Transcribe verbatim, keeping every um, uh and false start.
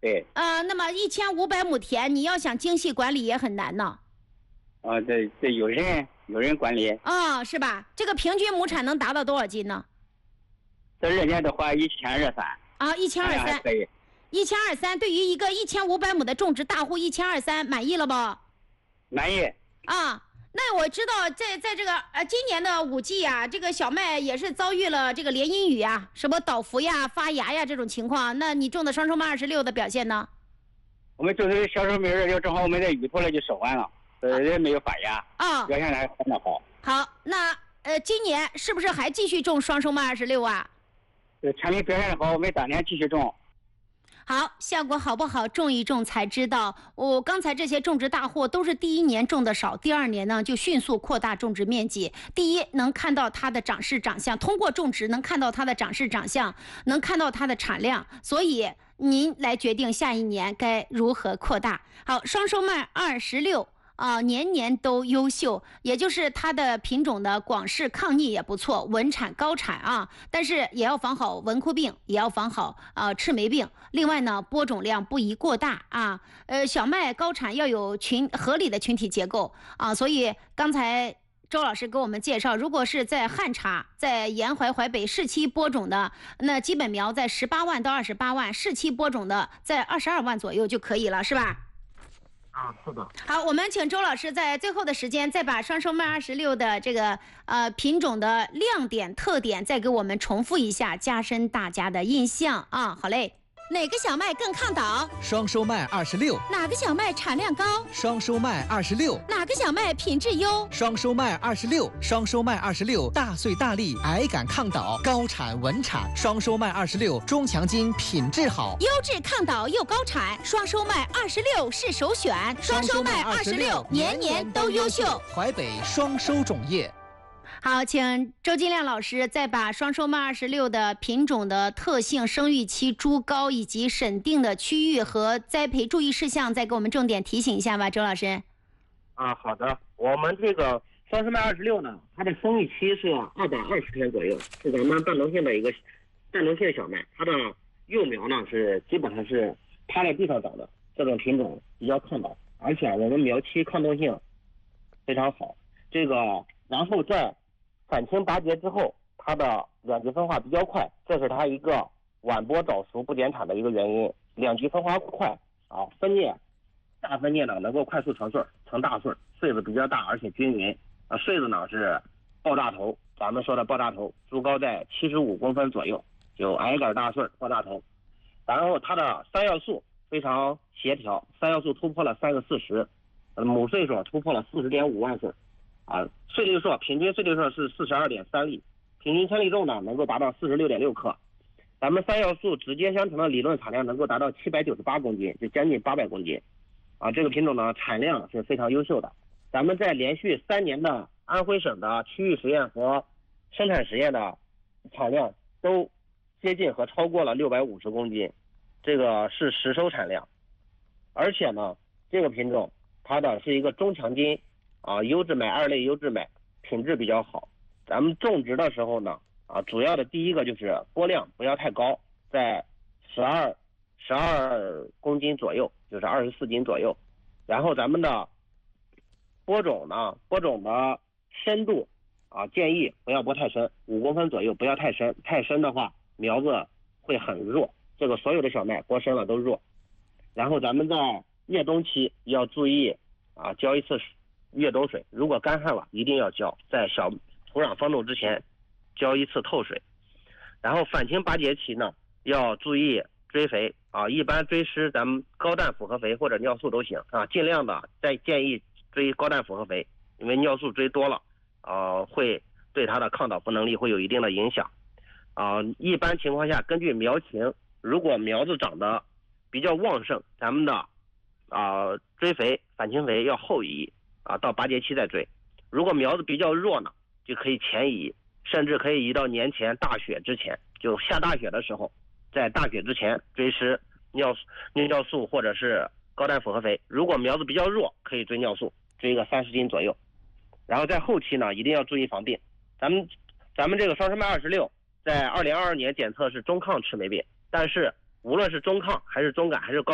对。 呃，那么一千五百亩田，你要想精细管理也很难呢。 啊，这这有人有人管理。 啊、是吧？这个平均亩产能达到多少斤呢？ 这二年的话，一千二三。 啊，一千二三。 可以。 一千二三，对于一个一千五百亩的种植大户，一千二三满意了不？ 满意。 啊。那我知道在，在在这个呃今年的五季啊，这个小麦也是遭遇了这个连阴雨啊，什么倒伏呀、发芽呀这种情况。那你种的双收麦二十六的表现呢？ 我们种的小收麦二十六，正好我们在雨头了就收完了，呃，也没有发芽。 啊。 表现还非常好。 好，那呃今年是不是还继续种双收麦二十六啊？ 这产品表现的好，我们当年继续种。 好，效果好不好，种一种才知道。我、哦、刚才这些种植大户都是第一年种的少，第二年呢就迅速扩大种植面积。第一，能看到它的长势长相，通过种植能看到它的长势长相，能看到它的产量，所以您来决定下一年该如何扩大。好，双收麦二十六。啊、呃，年年都优秀，也就是它的品种的广势抗逆也不错，稳产高产啊，但是也要防好蚊枯病，也要防好呃赤霉病。另外呢，播种量不宜过大啊，呃，小麦高产要有群合理的群体结构啊，所以刚才周老师给我们介绍，如果是在汉茶、在沿淮淮北市期播种的，那基本苗在十八万到二十八万，市期播种的在二十二万左右就可以了，是吧？ 啊，是的。 好，我们请周老师在最后的时间再把双收麦二十六的这个呃品种的亮点特点再给我们重复一下，加深大家的印象啊。好嘞。哪个小麦更抗倒？ 双收麦二十六。 哪个小麦产量高？ 双收麦二十六。 哪个小麦品质优？ 双收麦二十六。双收麦二十六，大穗大粒，矮杆抗倒，高产稳产。双收麦二十六，中强筋，品质好， 优质抗倒又高产。双收麦二十六是首选。双收麦二十六，年年都优秀。 淮北双收种业。 好，请周金亮老师再把双收麦二十六的品种的特性、生育期、株高以及审定的区域和栽培注意事项再给我们重点提醒一下吧，周老师。 啊，好的。我们这个双收麦二十六呢，它的生育期是二百二十天左右，是咱们半农性的一个半农性小麦。它的幼苗呢是基本上是趴在地上长的，这种品种比较抗倒，而且我们苗期抗冻性非常好。这个然后在返青拔节之后，它的两极分化比较快，这是它一个晚播早熟不减产的一个原因。两极分化快啊，分蘖大分蘖呢能够快速成穗成大穗，穗子比较大而且均匀啊，穗子呢是爆炸头，咱们说的爆炸头，株高在七十五公分左右，有矮杆大穗爆炸头。然后它的三要素非常协调，三要素突破了三个四十，母穗数突破了四十点五万穗。啊，穗粒数平均穗粒数是四十二点三粒，平均千粒重呢能够达到四十六点六克。咱们三要素直接相乘的理论产量能够达到七百九十八公斤，就将近八百公斤。啊，这个品种呢产量是非常优秀的。咱们在连续三年的安徽省的区域实验和生产实验的产量都接近和超过了六百五十公斤，这个是实收产量。而且呢，这个品种它的是一个中强筋。啊，优质麦二类优质麦品质比较好。咱们种植的时候呢，啊，主要的第一个就是播量不要太高，在十二十二公斤左右，就是二十四斤左右。然后咱们的播种呢，播种的深度啊，建议不要播太深，五公分左右，不要太深，太深的话苗子会很弱。这个所有的小麦播深了都弱。然后咱们在越冬期要注意啊，浇一次越冬水，如果干旱了一定要浇，在小土壤丰种之前浇一次透水。然后返青拔节期呢要注意追肥啊，一般追施咱们高氮复合肥或者尿素都行啊，尽量的再建议追高氮复合肥，因为尿素追多了啊会对它的抗倒伏能力会有一定的影响啊。一般情况下根据苗情，如果苗子长得比较旺盛，咱们的啊追肥返青肥要后移啊，到拔节期再追。如果苗子比较弱呢，就可以前移，甚至可以移到年前大雪之前，就下大雪的时候，在大雪之前追施尿尿素或者是高氮复合肥。如果苗子比较弱，可以追尿素，追个三十斤左右。然后在后期呢，一定要注意防病。咱们咱们这个双生麦二十六，在二零二二年检测是中抗赤霉病，但是无论是中抗还是中感还是高